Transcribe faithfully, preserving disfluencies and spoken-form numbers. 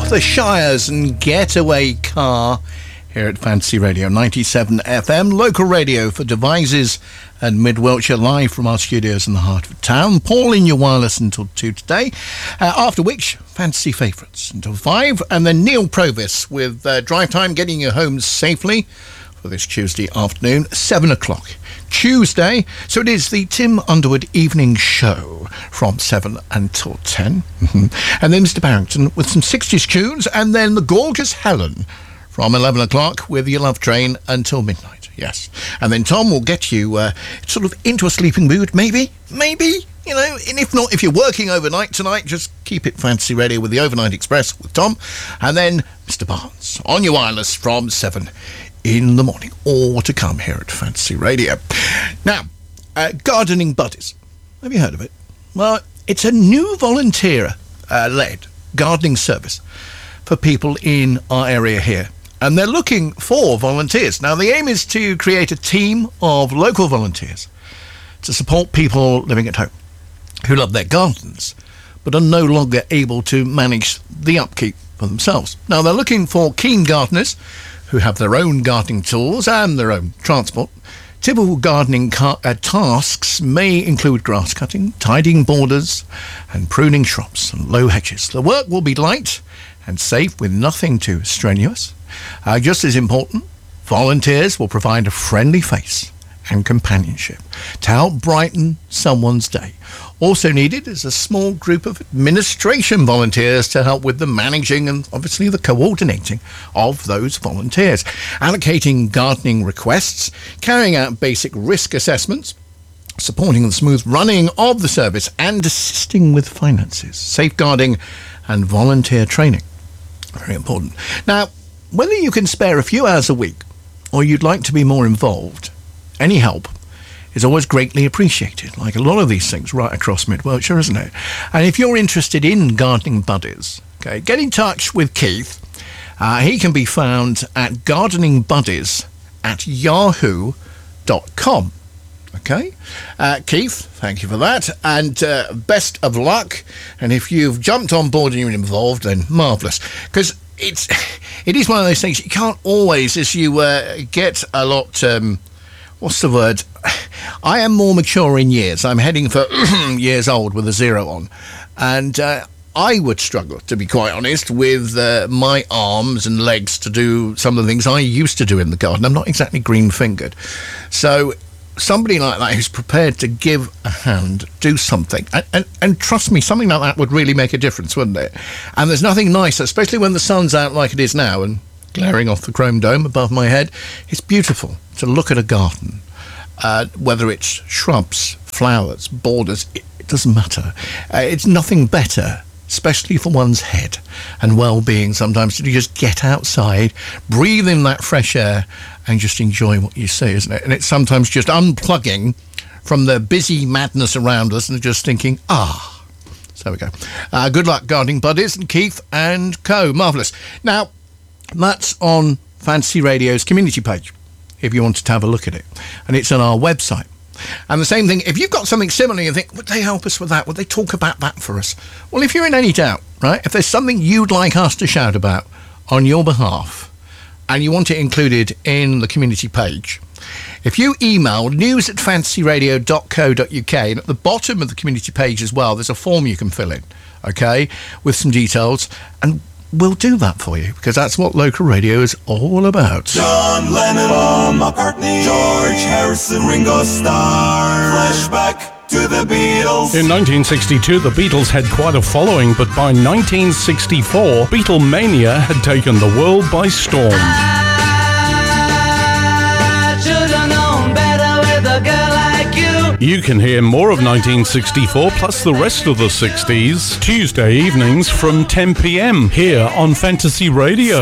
the Shires and Getaway Car here at Fantasy Radio ninety-seven F M, local radio for Devizes and Mid Wiltshire, live from our studios in the heart of town. Paul in your wireless until two today, uh, after which Fantasy Favourites until five, and then Neil Provis with uh, Drive Time, getting you home safely for this Tuesday afternoon, seven o'clock. Tuesday, so it is the Tim Underwood Evening Show from seven until ten. And then Mister Barrington with some sixties tunes, and then the gorgeous Helen from eleven o'clock with Your Love Train until midnight, yes. And then Tom will get you uh, sort of into a sleeping mood, maybe, maybe, you know, and if not, if you're working overnight tonight, just keep it Fantasy Radio with the Overnight Express with Tom, and then Mister Barnes on your wireless from seven in the morning, all to come here at Fantasy Radio. Now, uh, Gardening Buddies. Have you heard of it? Well, it's a new volunteer-led uh, gardening service for people in our area here. And they're looking for volunteers. Now, the aim is to create a team of local volunteers to support people living at home who love their gardens but are no longer able to manage the upkeep for themselves. Now, they're looking for keen gardeners who have their own gardening tools and their own transport. Typical gardening car- uh, tasks may include grass cutting, tidying borders, and pruning shrubs and low hedges. The work will be light and safe with nothing too strenuous. Uh, just as important, volunteers will provide a friendly face and companionship to help brighten someone's day. Also needed is a small group of administration volunteers to help with the managing and obviously the coordinating of those volunteers, allocating gardening requests, carrying out basic risk assessments, supporting the smooth running of the service, and assisting with finances, safeguarding and volunteer training. Very important. Now, whether you can spare a few hours a week or you'd like to be more involved, any help is always greatly appreciated, like a lot of these things right across Mid Wiltshire, isn't it? And if you're interested in Gardening Buddies, okay, get in touch with Keith. Uh, he can be found at gardening buddies at yahoo dot com. Okay, uh, Keith, thank you for that, and uh, best of luck. And if you've jumped on board and you're involved, then marvellous, because it's it is one of those things you can't always, as you uh, get a lot. Um, what's the word? I am more mature in years. I'm heading for years old with a zero on, and uh, I would struggle, to be quite honest, with uh, my arms and legs to do some of the things I used to do in the garden. I'm not exactly green-fingered, so somebody like that who's prepared to give a hand, do something, and, and, and trust me, something like that would really make a difference, wouldn't it? And there's nothing nicer, especially when the sun's out like it is now and glaring off the chrome dome above my head. It's beautiful to look at a garden, uh, whether it's shrubs, flowers, borders, it, it doesn't matter. Uh, it's nothing better, especially for one's head and well-being sometimes, to just get outside, breathe in that fresh air and just enjoy what you see, isn't it? And it's sometimes just unplugging from the busy madness around us and just thinking, ah, so there we go. Uh, good luck, Gardening Buddies and Keith and co. Marvellous. Now, that's on Fantasy Radio's community page, if you wanted to have a look at it. And it's on our website. And the same thing, if you've got something similar, you think, would they help us with that? Would they talk about that for us? Well, if you're in any doubt, right, if there's something you'd like us to shout about on your behalf, and you want it included in the community page, if you email news at fantasy radio dot co dot uk, and at the bottom of the community page as well, there's a form you can fill in, okay, with some details, and we'll do that for you, because that's what local radio is all about. John Lennon, Paul McCartney, George Harrison, Ringo Starr, flashback to the Beatles. In nineteen sixty-two, the Beatles had quite a following, but by nineteen sixty-four, Beatlemania had taken the world by storm. I should have known better with a girl like you. You can hear more of nineteen sixty-four plus the rest of the sixties Tuesday evenings from ten p.m. here on Fantasy Radio.